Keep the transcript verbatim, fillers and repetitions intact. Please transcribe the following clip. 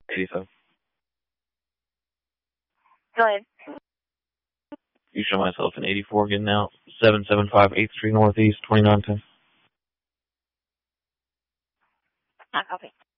eighty-seven. Go ahead. You show myself in eighty-four getting out. seven seven five eighth Street Northeast, twenty-nine ten. Ah, copy.